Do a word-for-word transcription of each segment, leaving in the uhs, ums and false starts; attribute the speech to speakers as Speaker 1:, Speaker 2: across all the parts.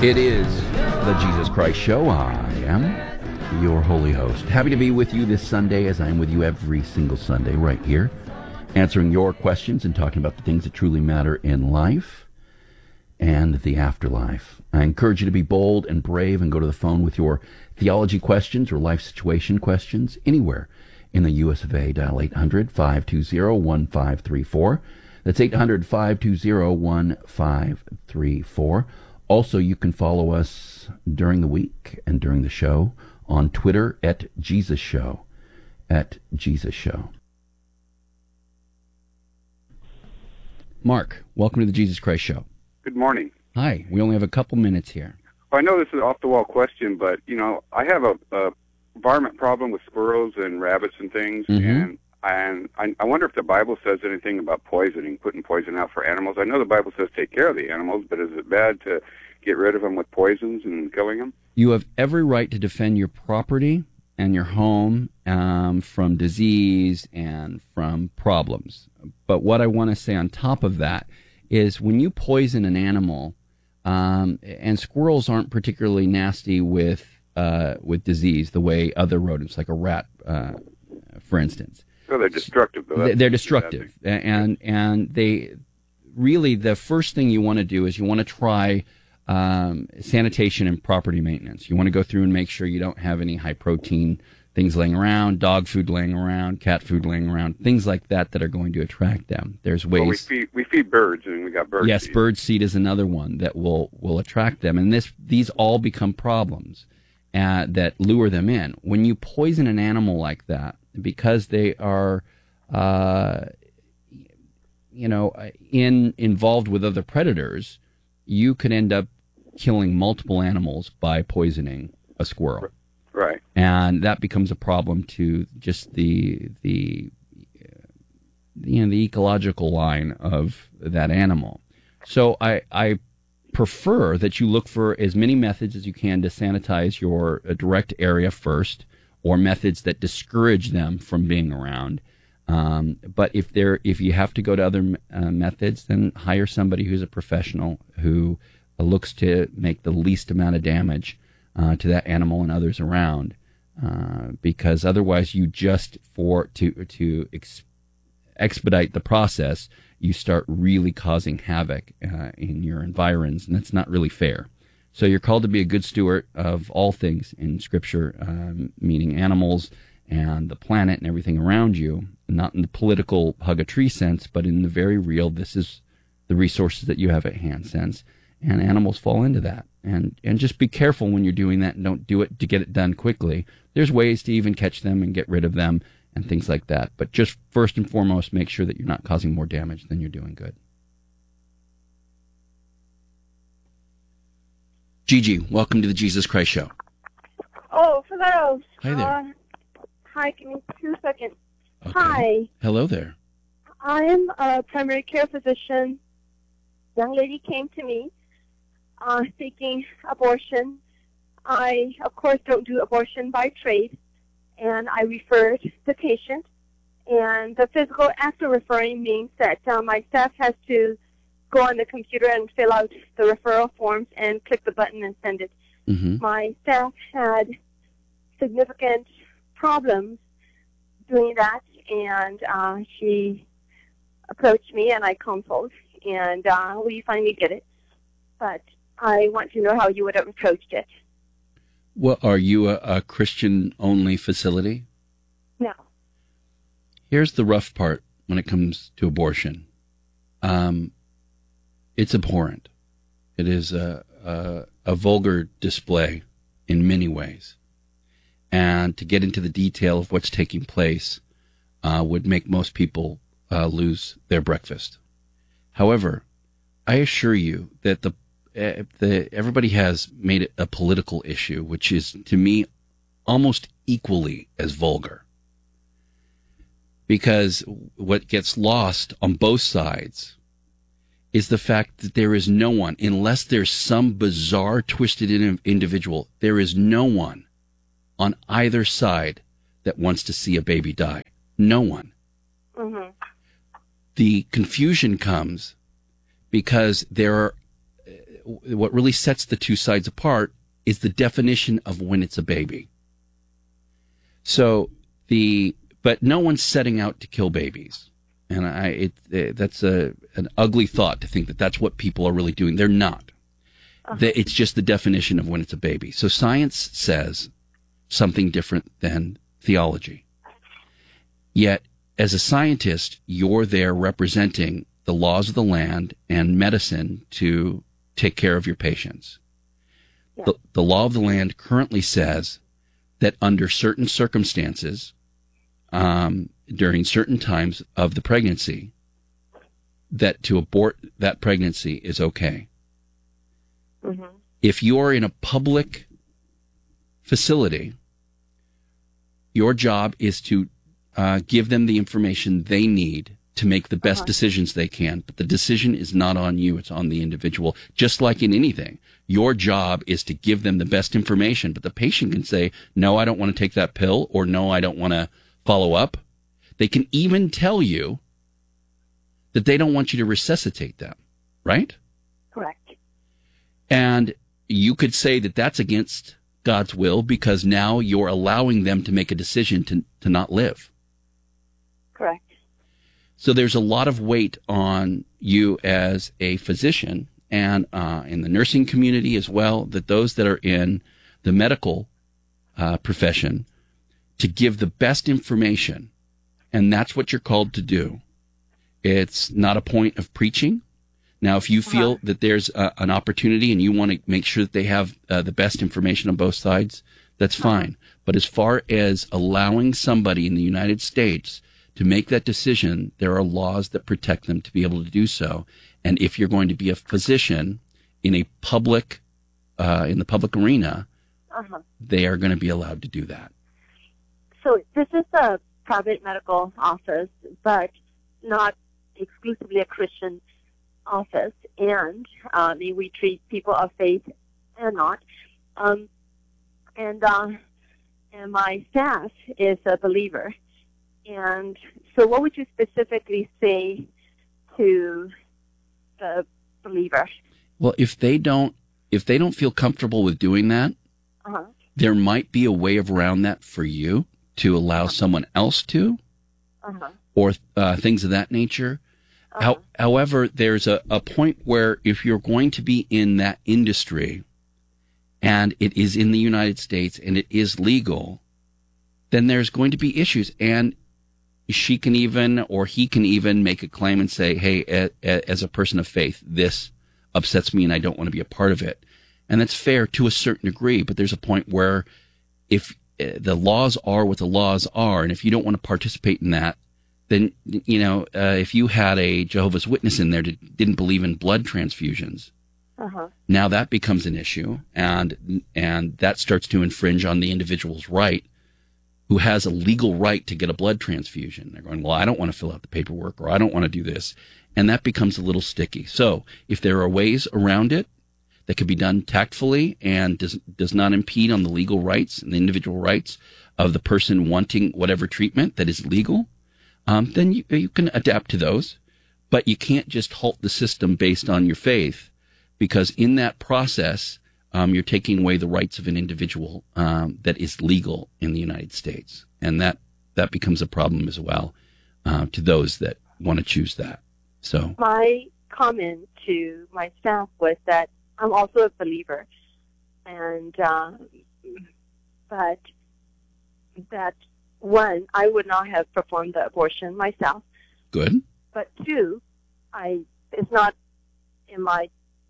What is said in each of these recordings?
Speaker 1: It is the Jesus Christ Show. I am your holy host. Happy to be with you this Sunday, as I am with you every single Sunday right here, answering your questions and talking about the things that truly matter in life and the afterlife. I encourage you to be bold and brave and go to the phone with your theology questions or life situation questions anywhere in the U S of A. Dial eight hundred, five two zero, one five three four. That's eight hundred, five two zero, one five three four. Also, you can follow us during the week and during the show on Twitter at Jesus Show, at Jesus Show. Mark, welcome to the Jesus Christ Show.
Speaker 2: Good morning.
Speaker 1: Hi. We only have a couple minutes here.
Speaker 2: Well, I know this is an off-the-wall question, but, you know, I have a, a environment problem with squirrels and rabbits and things,
Speaker 1: Mm-hmm.
Speaker 2: and and I, I wonder if the Bible says anything about poisoning, putting poison out for animals. I know the Bible says take care of the animals, but is it bad to get rid of them with poisons and killing them?
Speaker 1: You have every right to defend your property and your home um, from disease and from problems. But what I want to say on top of that is when you poison an animal, um, and squirrels aren't particularly nasty with uh, with disease the way other rodents, like a rat, uh, for instance.
Speaker 2: So they're destructive. Though.
Speaker 1: They're destructive, and and they really the first thing you want to do is you want to try um, sanitation and property maintenance. You want to go through and make sure you don't have any high protein things laying around, dog food laying around, cat food laying around, things like that that are going to attract them. There's ways.
Speaker 2: Well, we feed we feed birds, and we got bird
Speaker 1: yes,
Speaker 2: seed.
Speaker 1: bird seed is another one that will will attract them, and this these all become problems uh, that lure them in. When you poison an animal like that, because they are, uh, you know, in involved with other predators, you could end up killing multiple animals by poisoning a squirrel.
Speaker 2: Right.
Speaker 1: And that becomes a problem to just the the you know the ecological line of that animal. So I I prefer that you look for as many methods as you can to sanitize your uh, direct area first, or methods that discourage them from being around. Um, but if they're if you have to go to other uh, methods, then hire somebody who's a professional who uh, looks to make the least amount of damage uh, to that animal and others around. Uh, because otherwise, you just for to to ex- expedite the process, you start really causing havoc uh, in your environs, and that's not really fair. So you're called to be a good steward of all things in Scripture, um, meaning animals and the planet and everything around you, not in the political hug-a-tree sense, but in the very real, this is the resources that you have at hand sense, and animals fall into that. And and just be careful when you're doing that, and don't do it to get it done quickly. There's ways to even catch them and get rid of them and things like that. But just first and foremost, make sure that you're not causing more damage than you're doing good. Gigi, welcome to the Jesus Christ Show.
Speaker 3: Oh, hello.
Speaker 1: Hi there.
Speaker 3: Uh, hi, give me two seconds.
Speaker 1: Okay.
Speaker 3: Hi.
Speaker 1: Hello there.
Speaker 3: I am a primary care physician. Young lady came to me uh, seeking abortion. I, of course, don't do abortion by trade, and I referred the patient. And the physical act of referring means that uh, my staff has to go on the computer and fill out the referral forms and click the button and send it.
Speaker 1: Mm-hmm.
Speaker 3: My staff had significant problems doing that, and uh, she approached me, and I consulted, and uh, we finally did it. But I want to know how you would have approached it.
Speaker 1: Well, are you a, a Christian-only facility?
Speaker 3: No.
Speaker 1: Here's the rough part when it comes to abortion. Um, it's abhorrent. It is a, a, a vulgar display in many ways. And to get into the detail of what's taking place uh, would make most people uh, lose their breakfast. However, I assure you that the, uh, the everybody has made it a political issue, which is, to me, almost equally as vulgar. Because what gets lost on both sides is the fact that there is no one, unless there's some bizarre, twisted individual, there is no one on either side that wants to see a baby die. No one.
Speaker 3: Mm-hmm.
Speaker 1: The confusion comes because there are, what really sets the two sides apart is the definition of when it's a baby. So the but no one's setting out to kill babies, and I it, it that's a an ugly thought to think that that's what people are really doing. They're not. Uh-huh. They, it's just the definition of when it's a baby. So science says something different than theology. Yet, as a scientist, you're there representing the laws of the land and medicine to take care of your patients. Yeah. The, the law of the land currently says that under certain circumstances, um, during certain times of the pregnancy, that to abort that pregnancy is okay. Mm-hmm. If you're in a public facility, your job is to uh, give them the information they need to make the best uh-huh. decisions they can. But the decision is not on you. It's on the individual. Just like in anything, your job is to give them the best information. But the patient can say, no, I don't want to take that pill, or no, I don't want to follow up. They can even tell you that they don't want you to resuscitate them, right?
Speaker 3: Correct.
Speaker 1: And you could say that that's against God's will, because now you're allowing them to make a decision to, to not live.
Speaker 3: Correct.
Speaker 1: So there's a lot of weight on you as a physician, and uh, in the nursing community as well, that those that are in the medical uh, profession, to give the best information. And that's what you're called to do. It's not a point of preaching. Now, if you feel uh-huh. that there's a, an opportunity and you want to make sure that they have uh, the best information on both sides, that's uh-huh. fine. But as far as allowing somebody in the United States to make that decision, there are laws that protect them to be able to do so. And if you're going to be a physician in a public, uh, in the public arena, uh-huh. they are going to be allowed to do that.
Speaker 3: So this is a private medical office, but not exclusively a Christian office, and uh, we treat people of faith and not. Um, and uh, and my staff is a believer. And so what would you specifically say to the believer?
Speaker 1: Well, if they don't if they don't feel comfortable with doing that, uh-huh. there might be a way of around that for you to allow uh-huh. someone else to, uh-huh. or uh, things of that nature. Uh-huh. How, however, there's a, a point where if you're going to be in that industry and it is in the United States and it is legal, then there's going to be issues. And she can even, or he can even make a claim and say, hey, a, a, as a person of faith, this upsets me and I don't want to be a part of it. And that's fair to a certain degree, but there's a point where if uh, the laws are what the laws are, and if you don't want to participate in that, then, you know, uh, if you had a Jehovah's Witness in there that didn't believe in blood transfusions, uh-huh. now that becomes an issue, and and that starts to infringe on the individual's right, who has a legal right to get a blood transfusion. They're going, well, I don't want to fill out the paperwork, or I don't want to do this, and that becomes a little sticky. So if there are ways around it that can be done tactfully and does does not impede on the legal rights and the individual rights of the person wanting whatever treatment that is legal, Um, then you, you can adapt to those, but you can't just halt the system based on your faith, because in that process, um, you're taking away the rights of an individual um, that is legal in the United States, and that that becomes a problem as well uh, to those that want to choose that. So
Speaker 3: my comment to my staff was that I'm also a believer, and uh, but that. One, I would not have performed the abortion myself.
Speaker 1: Good.
Speaker 3: But two, I it's not in my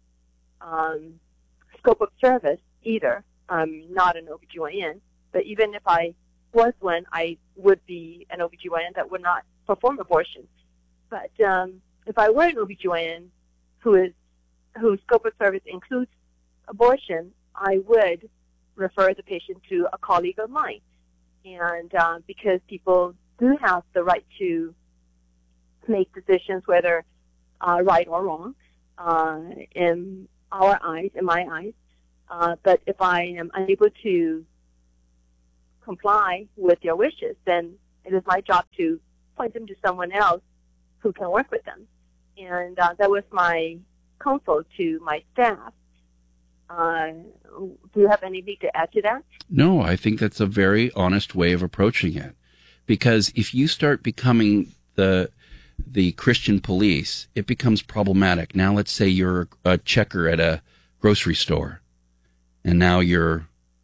Speaker 3: um, scope of service either. I'm not an O B G Y N. But even if I was one, I would be an O B G Y N that would not perform abortion. But um, if I were an O B G Y N who is whose scope of service includes abortion, I would refer the patient to a colleague of mine. And uh, because people do have the right to make decisions, whether uh, right or wrong, uh, in our eyes, in my eyes. Uh, but if I am unable to comply with your wishes, then it is my job to point them to someone else who can work with them. And uh, that was my counsel to my staff. Uh, do you have anything to add to that?
Speaker 1: No, I think that's a very honest way of approaching it. Because if you start becoming the the Christian police, it becomes problematic. Now let's say you're a checker at a grocery store, and now you're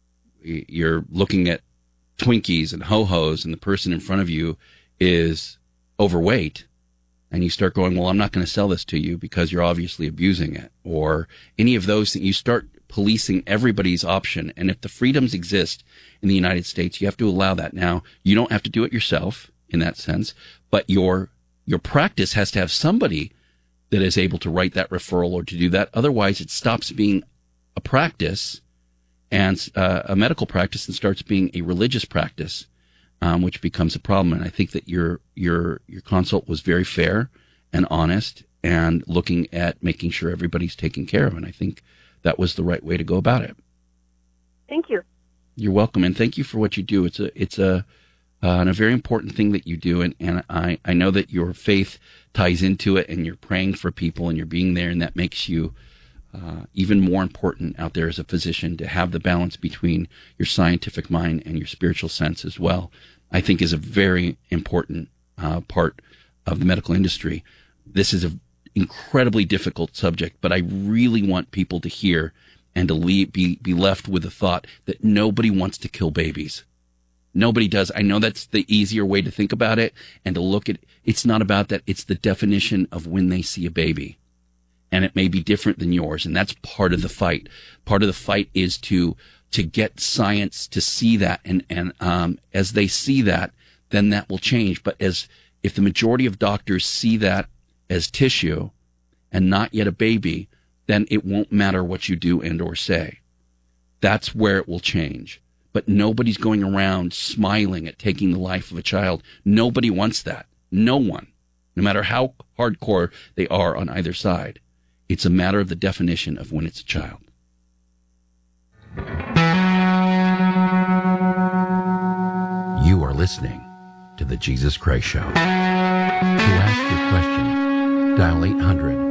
Speaker 1: you're looking at Twinkies and Ho-Hos, and the person in front of you is overweight, and you start going, well, I'm not going to sell this to you because you're obviously abusing it, or any of those things. You start policing everybody's option, and if the freedoms exist in the United States, you have to allow that. Now, you don't have to do it yourself in that sense, but your your practice has to have somebody that is able to write that referral or to do that. Otherwise, it stops being a practice and uh, a medical practice and starts being a religious practice, um, which becomes a problem. And I think that your your your consult was very fair and honest and looking at making sure everybody's taken care of. And I think that was the right way to go about it.
Speaker 3: Thank you.
Speaker 1: You're welcome, and thank you for what you do. It's a it's a uh, and a very important thing that you do, and, and I, I know that your faith ties into it, and you're praying for people, and you're being there, and that makes you uh, even more important out there as a physician to have the balance between your scientific mind and your spiritual sense as well. I think is a very important uh, part of the medical industry. This is an incredibly difficult subject, but I really want people to hear and to leave, be, be left with the thought that nobody wants to kill babies. Nobody does. I know that's the easier way to think about it and to look at it. It's not about that. It's the definition of when they see a baby. And it may be different than yours. And that's part of the fight. Part of the fight is to to get science to see that. And, and um, as they see that, then that will change. But as if the majority of doctors see that as tissue and not yet a baby, then it won't matter what you do and or say. That's where it will change. But nobody's going around smiling at taking the life of a child. Nobody wants that. No one. No matter how hardcore they are on either side. It's a matter of the definition of when it's a child.
Speaker 4: You are listening to The Jesus Christ Show. To ask your question, dial eight hundred